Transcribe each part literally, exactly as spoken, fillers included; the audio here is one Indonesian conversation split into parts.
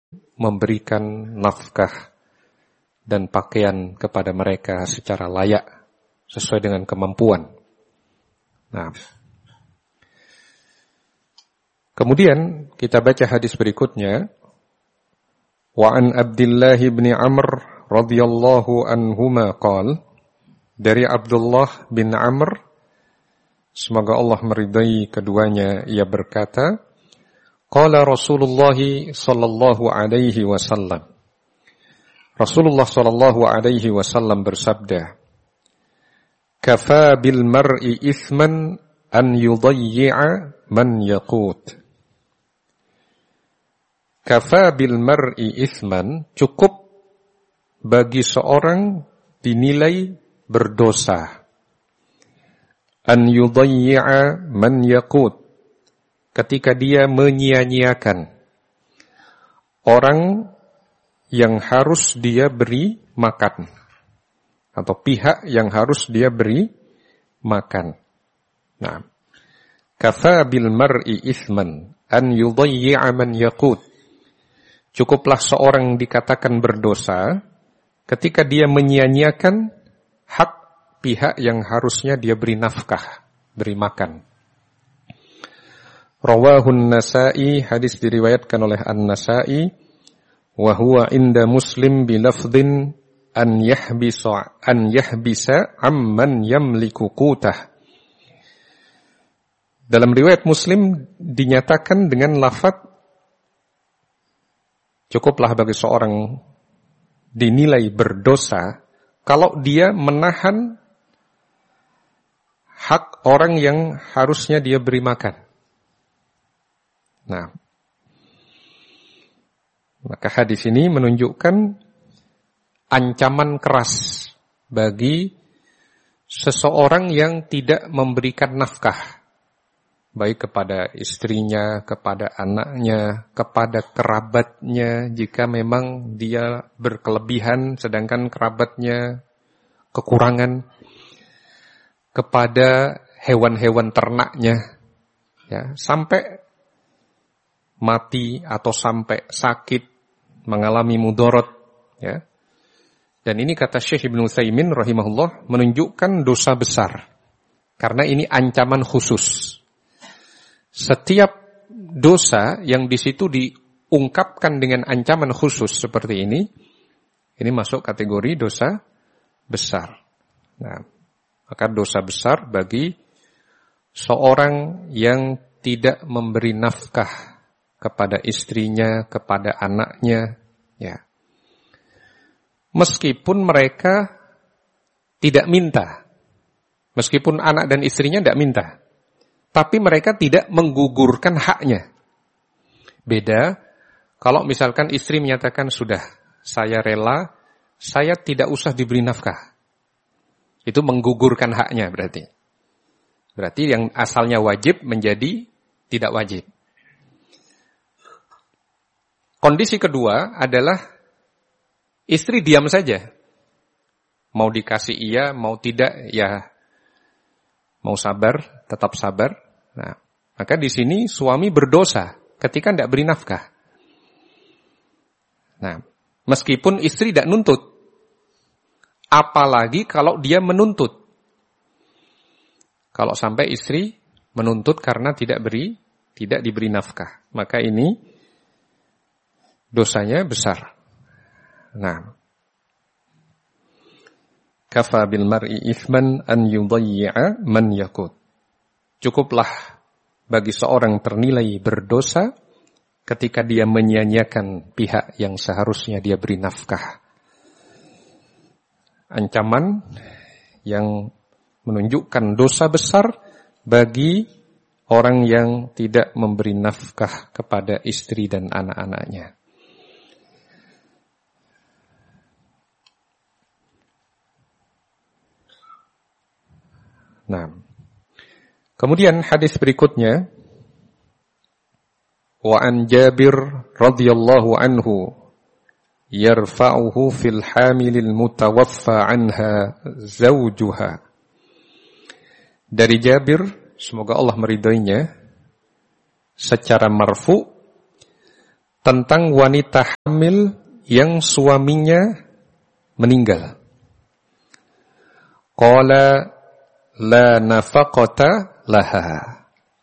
memberikan nafkah dan pakaian kepada mereka secara layak sesuai dengan kemampuan. Nah, kemudian kita baca hadis berikutnya. Wa an Abdullah bin Amr radhiyallahu anhuma qala, dari Abdullah bin Amr, semoga Allah meridai keduanya, ia berkata, qala Rasulullah sallallahu alaihi wasallam, Rasulullah sallallahu alaihi wasallam bersabda, kafa bil mar'i ithman an yudayyi'a man yaqut. Kafa bil mar'i ithman, cukup bagi seorang dinilai berdosa, an yudayyi'a man yaqut, ketika dia menyia-nyiakan orang yang harus dia beri makan, atau pihak yang harus dia beri makan. Nah, kafa bil mar'i ithman an yudayyi'a man yaqut. Cukuplah seorang dikatakan berdosa ketika dia menyia-nyiakan hak pihak yang harusnya dia beri nafkah, beri makan. Rawahun Nasa'i, hadis diriwayatkan oleh An-Nasa'i, wa huwa inda Muslim bilafdhin an yahbisa an yahbisa amman yamliku qutah. Dalam riwayat Muslim dinyatakan dengan lafaz, cukuplah bagi seorang dinilai berdosa kalau dia menahan hak orang yang harusnya dia beri makan. Nah, maka hadis ini menunjukkan ancaman keras bagi seseorang yang tidak memberikan nafkah, baik kepada istrinya, kepada anaknya, kepada kerabatnya, jika memang dia berkelebihan sedangkan kerabatnya kekurangan, kepada hewan-hewan ternaknya, ya, sampai mati atau sampai sakit, mengalami mudorot, ya. Dan ini kata Syekh Ibnu Utsaimin rahimahullah menunjukkan dosa besar, karena ini ancaman khusus. Setiap dosa yang di situ diungkapkan dengan ancaman khusus seperti ini, ini masuk kategori dosa besar. Nah, maka dosa besar bagi seorang yang tidak memberi nafkah kepada istrinya, kepada anaknya, ya. Meskipun mereka tidak minta, meskipun anak dan istrinya tidak minta, tapi mereka tidak menggugurkan haknya. Beda kalau misalkan istri menyatakan, sudah, saya rela, saya tidak usah diberi nafkah. Itu menggugurkan haknya berarti. Berarti yang asalnya wajib menjadi tidak wajib. Kondisi kedua adalah istri diam saja. Mau dikasih iya, mau tidak, ya mau sabar, tetap sabar. Nah, maka di sini suami berdosa ketika tidak beri nafkah. Nah, meskipun istri tidak nuntut, apalagi kalau dia menuntut. Kalau sampai istri menuntut karena tidak beri, tidak diberi nafkah, maka ini dosanya besar. Nah, kafa bil mar'i ithman an yudayyi'a man yaqut. Cukuplah bagi seorang ternilai berdosa ketika dia menyia-nyiakan pihak yang seharusnya dia beri nafkah. Ancaman yang menunjukkan dosa besar bagi orang yang tidak memberi nafkah kepada istri dan anak-anaknya. Nah, kemudian hadis berikutnya, wa an Jabir radhiyallahu anhu yarfa'uhu fil hamilil mutawaffa anha zawjuha. Dari Jabir, semoga Allah meridainya, secara marfu, tentang wanita hamil yang suaminya meninggal. Qala la nafaqata laha.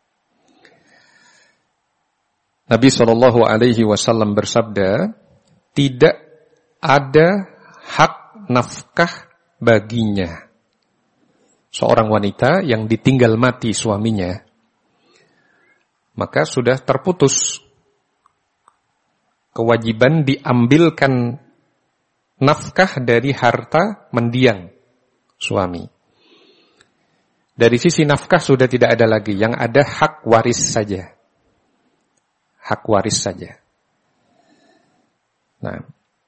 Nabi shallallahu alaihi wasallam bersabda, tidak ada hak nafkah baginya. Seorang wanita yang ditinggal mati suaminya, maka sudah terputus kewajiban diambilkan nafkah dari harta mendiang suami. Dari sisi nafkah sudah tidak ada lagi, yang ada hak waris saja. Hak waris saja. Nah,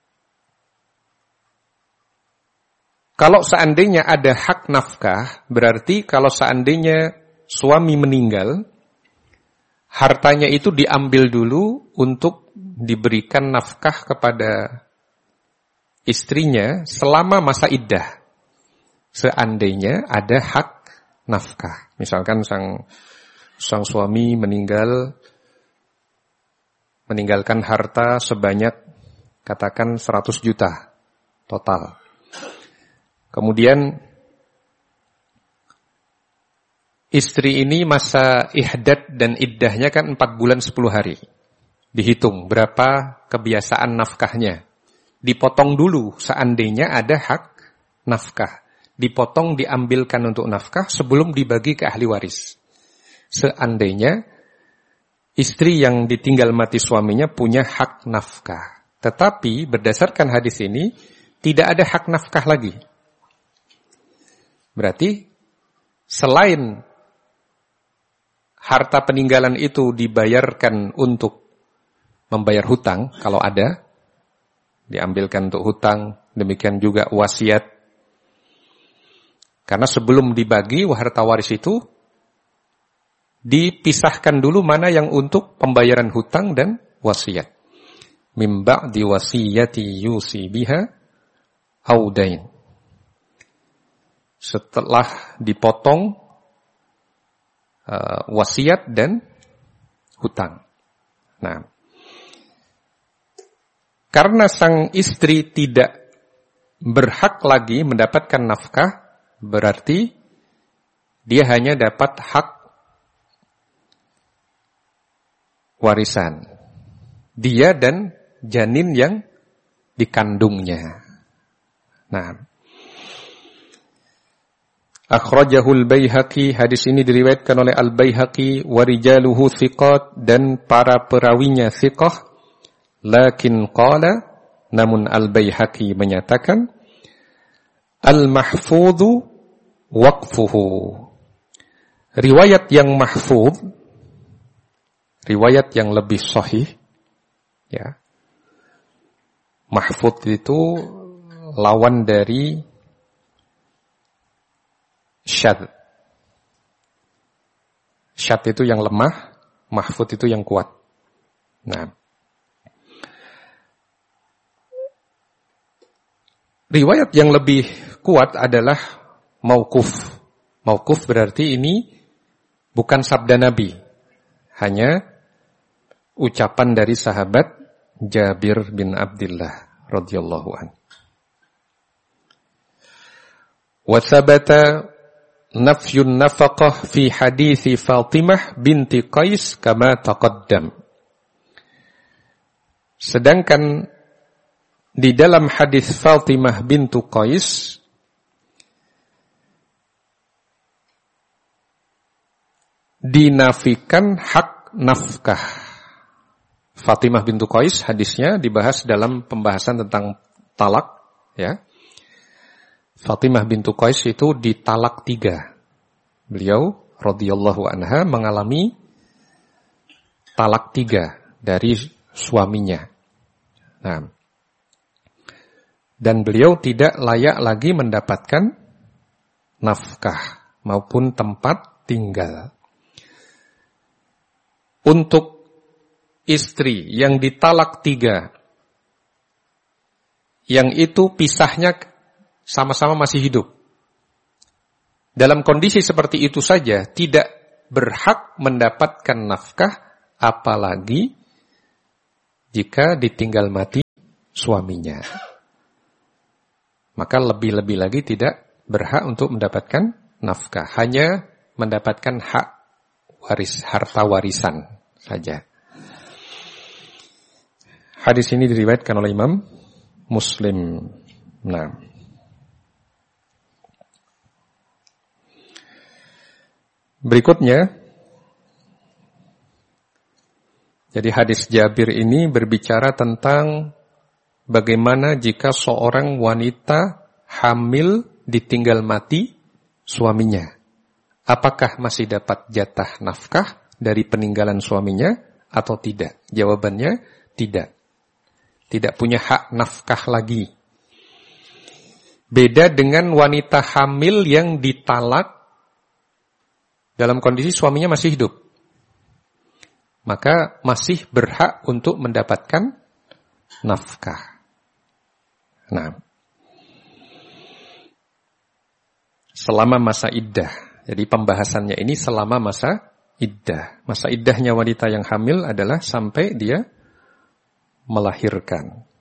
kalau seandainya ada hak nafkah, berarti kalau seandainya suami meninggal, hartanya itu diambil dulu untuk diberikan nafkah kepada istrinya selama masa iddah. Seandainya ada hak nafkah. Misalkan sang sang suami meninggal, meninggalkan harta sebanyak katakan seratus juta total. Kemudian istri ini masa ihdad dan iddahnya kan empat bulan sepuluh hari. Dihitung berapa kebiasaan nafkahnya. Dipotong dulu seandainya ada hak nafkah. Dipotong diambilkan untuk nafkah sebelum dibagi ke ahli waris. Seandainya istri yang ditinggal mati suaminya punya hak nafkah. Tetapi berdasarkan hadis ini tidak ada hak nafkah lagi. Berarti selain harta peninggalan itu dibayarkan untuk membayar hutang, kalau ada, diambilkan untuk hutang, demikian juga wasiat. Karena sebelum dibagi harta waris itu, dipisahkan dulu mana yang untuk pembayaran hutang dan wasiat. Mim ba'di wasiyati yusi biha audain. Setelah dipotong uh, wasiat dan hutang. Nah, karena sang istri tidak berhak lagi mendapatkan nafkah, berarti dia hanya dapat hak warisan. Dia dan janin yang dikandungnya. Nah, akhrajahul Baihaqi, hadis ini diriwayatkan oleh Al-Baihaqi, wa rijaluhu thiqat, dan para perawinya thiqah. Lakin qala, namun Al-Baihaqi menyatakan, al-mahfudhu waqfuhu. Riwayat yang mahfudh, riwayat yang lebih sahih, ya. Mahfudh itu lawan dari syadz. Syadz itu yang lemah, mahfudz itu yang kuat. Nah, riwayat yang lebih kuat adalah mauquf. Mauquf berarti ini bukan sabda Nabi, hanya ucapan dari sahabat Jabir bin Abdullah radhiyallahu anhu. Wa thabata nafyun nafaqah fi hadithi Fatimah binti Qais kama taqaddam. Sedangkan di dalam hadis Fatimah bintu Qais dinafikan hak nafkah. Fatimah bintu Qais hadisnya dibahas dalam pembahasan tentang talak, ya. Fatimah bintu Qais itu ditalak tiga. Beliau radhiyallahu anha mengalami talak tiga dari suaminya. Nah, dan beliau tidak layak lagi mendapatkan nafkah maupun tempat tinggal. Untuk istri yang ditalak tiga, yang itu pisahnya sama-sama masih hidup, dalam kondisi seperti itu saja tidak berhak mendapatkan nafkah, apalagi jika ditinggal mati suaminya. Maka lebih-lebih lagi tidak berhak untuk mendapatkan nafkah. Hanya mendapatkan hak waris, harta warisan saja. Hadis ini diriwayatkan oleh Imam Muslim. Nah, berikutnya, jadi hadis Jabir ini berbicara tentang bagaimana jika seorang wanita hamil ditinggal mati suaminya. Apakah masih dapat jatah nafkah dari peninggalan suaminya atau tidak? Jawabannya tidak. Tidak punya hak nafkah lagi. Beda dengan wanita hamil yang ditalak dalam kondisi suaminya masih hidup. Maka masih berhak untuk mendapatkan nafkah. Nah, selama masa iddah. Jadi pembahasannya ini selama masa iddah. Masa iddahnya wanita yang hamil adalah sampai dia melahirkan.